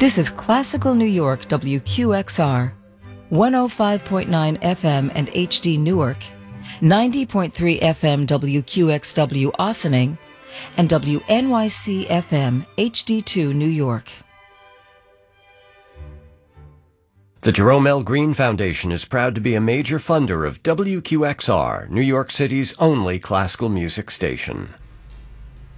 This is Classical New York WQXR, 105.9 FM and HD Newark, 90.3 FM WQXW Ossining, and WNYC FM HD2 New York. The Jerome L. Green Foundation is proud to be a major funder of WQXR, New York City's only classical music station.